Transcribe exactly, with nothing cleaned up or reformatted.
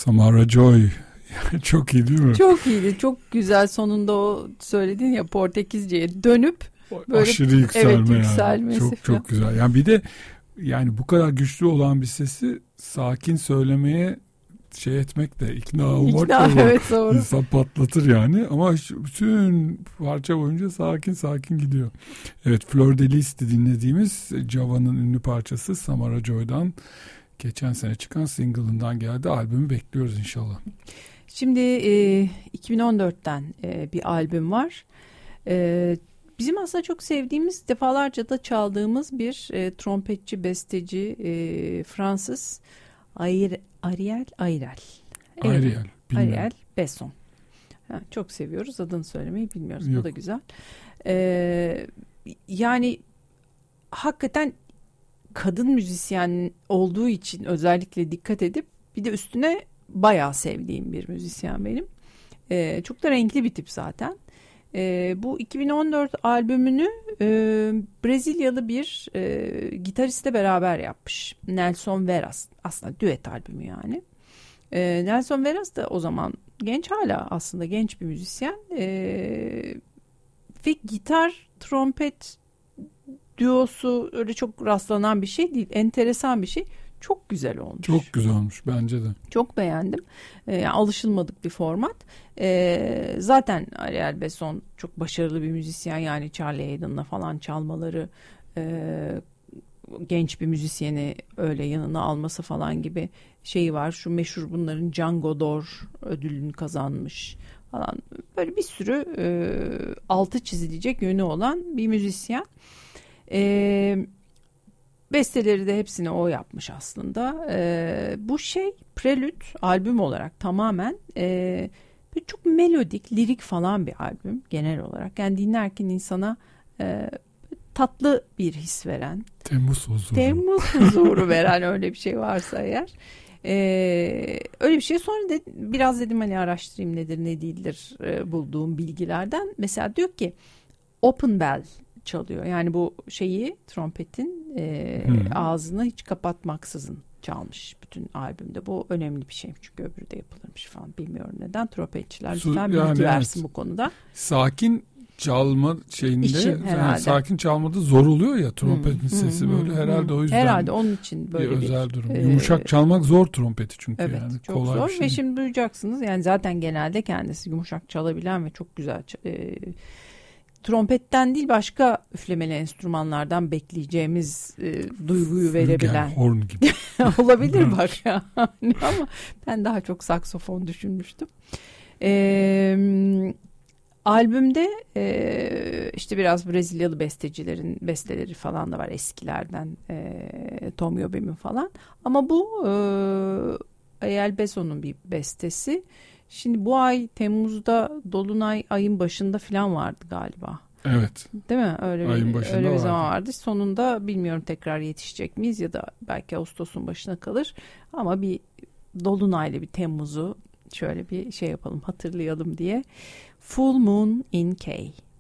Samara Joy. Çok iyi değil mi? Çok iyiydi. Çok güzel, sonunda o söyledin ya, Portekizce'ye dönüp böyle aşırı yükselme, evet, yükselmesi yani. Çok falan. çok güzel. Yani bir de yani bu kadar güçlü olan bir sesi sakin söylemeye şey etmek de, ikna olmak İkna, da evet, doğru. insan patlatır yani, ama bütün parça boyunca sakin sakin gidiyor. Evet, Fleur de Lis'ti dinlediğimiz Java'nın ünlü parçası, Samara Joy'dan geçen sene çıkan single'ından geldi. Albümü bekliyoruz inşallah. Şimdi e, iki bin on dörtten e, bir albüm var. E, bizim aslında çok sevdiğimiz, defalarca da çaldığımız bir e, trompetçi, besteci, e, Fransız Ariel Ariel Ariel Ariel, Ariel Besson. Ha, çok seviyoruz. Adını söylemeyi bilmiyoruz. Yok. Bu da güzel. E, yani hakikaten kadın müzisyen olduğu için özellikle dikkat edip, bir de üstüne bayağı sevdiğim bir müzisyen benim. Ee, çok da renkli bir tip zaten. Ee, bu iki bin on dört albümünü e, Brezilyalı bir e, gitaristle beraber yapmış. Nelson Veras. Aslında düet albümü yani. Ee, Nelson Veras da o zaman genç, hala aslında genç bir müzisyen. Ee, ve gitar, trompet düosu öyle çok rastlanan bir şey değil. Enteresan bir şey. Çok güzel olmuş. Çok güzel olmuş bence de. Çok beğendim. Ee, yani alışılmadık bir format. Ee, zaten Ariel Besson çok başarılı bir müzisyen. Yani Charlie Haden'la falan çalmaları, e, genç bir müzisyeni öyle yanına alması falan gibi şeyi var. Şu meşhur bunların Django d'Or ödülünü kazanmış falan. Böyle bir sürü e, altı çizilecek yönü olan bir müzisyen. Eee Besteleri de hepsini o yapmış aslında. Ee, bu şey Prelude albüm olarak tamamen e, çok melodik, lirik falan bir albüm genel olarak. Yani dinlerken insana e, tatlı bir his veren. Temmuz huzuru. Temmuz huzuru veren, öyle bir şey varsa eğer. Ee, öyle bir şey. Sonra de, biraz dedim hani araştırayım nedir ne değildir e, bulduğum bilgilerden. Mesela diyor ki open bell çalıyor. Yani bu şeyi, trompetin e, hmm. ağzını hiç kapatmaksızın çalmış bütün albümde. Bu önemli bir şey. Çünkü öbürü de yapılırmış falan. Bilmiyorum neden. Trompetçiler lütfen yani bilgi evet. versin bu konuda. Sakin çalma şeyinde, İşin, yani sakin çalmada zor oluyor ya trompetin hmm. sesi hmm. böyle herhalde hmm. o yüzden. Herhalde onun için böyle bir, bir özel durum. E, Yumuşak çalmak zor trompeti çünkü evet, yani. Çok kolay zor bir şey ve şimdi duyacaksınız. Yani zaten genelde kendisi yumuşak çalabilen ve çok güzel e, trompetten değil başka üflemeli enstrümanlardan bekleyeceğimiz e, duyguyu verebilen. Horn gibi. Olabilir bak ya. Ama ben daha çok saksofon düşünmüştüm. Eee albümde e, işte biraz Brezilyalı bestecilerin besteleri falan da var eskilerden. E, Tom Jobim'in falan. Ama bu e, Ariel Besson'un bir bestesi. Şimdi bu ay Temmuz'da Dolunay ayın başında falan vardı galiba. Evet. Değil mi? Öyle ayın bir, başında öyle bir vardı. zaman vardı. Sonunda bilmiyorum tekrar yetişecek miyiz ya da belki Ağustos'un başına kalır. Ama bir Dolunay'la bir Temmuz'u şöyle bir şey yapalım, hatırlayalım diye. Full Moon in K.